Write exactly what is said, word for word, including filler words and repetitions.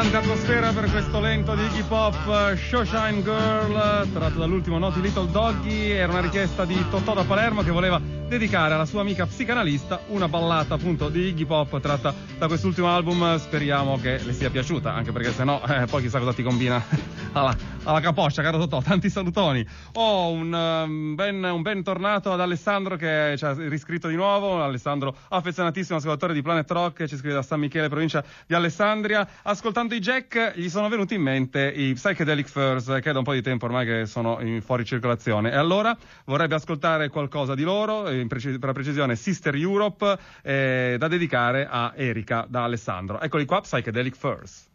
Grande atmosfera per questo lento di Iggy Pop, Showshine Girl, tratto dall'ultimo Naughty Little Doggy. Era una richiesta di Totò da Palermo, che voleva dedicare alla sua amica psicanalista una ballata appunto di Iggy Pop tratta da quest'ultimo album. Speriamo che le sia piaciuta, anche perché sennò eh, poi chissà cosa ti combina alla, alla capoccia, caro Totò. Tanti salutoni. Oh, un, um, ben, un bentornato ad Alessandro, che ci ha riscritto di nuovo. Alessandro, affezionatissimo ascoltatore di Planet Rock, ci scrive da San Michele, provincia di Alessandria. Ascoltando i Jack gli sono venuti in mente i Psychedelic Furs, che è da un po' di tempo ormai che sono in fuori circolazione, e allora vorrebbe ascoltare qualcosa di loro, in precis- per la precisione Sister Europe, eh, da dedicare a Erika, da Alessandro. Eccoli qua, Psychedelic Furs.